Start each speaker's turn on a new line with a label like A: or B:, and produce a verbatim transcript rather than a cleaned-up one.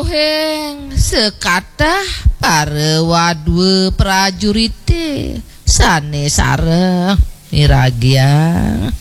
A: Poheng sekatah para wadwe prajurit sane sareng miragian